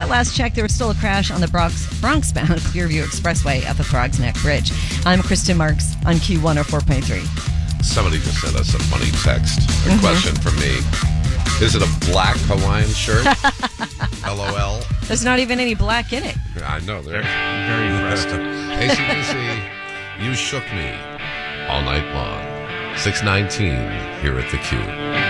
last check, there was still a crash on the Bronx-bound Clearview Expressway at the Throgs Neck Bridge. I'm Kristen Marks on Q104.3. Somebody just sent us a funny text. A question from me. Is it a black Hawaiian shirt? LOL. There's not even any black in it. I know. They're Very impressed. ACDC, You Shook Me all night long. 6:19 here at the Q.